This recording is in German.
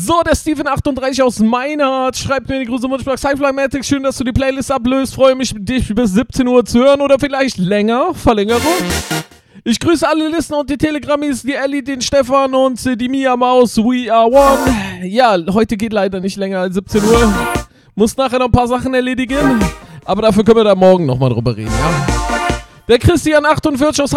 So, der Steven38 aus Meinhardt schreibt mir die große Wunschbox. Highfly-Matic, schön, dass du die Playlist ablöst. Freue mich, dich bis 17 Uhr zu hören oder vielleicht länger. Verlängerung. Ich grüße alle Listener und die Telegrammis, die Ellie, den Stefan und die Mia Maus. We are one. Ja, heute geht leider nicht länger als 17 Uhr. Muss nachher noch ein paar Sachen erledigen. Aber dafür können wir da morgen nochmal drüber reden, ja. Der Christian48 aus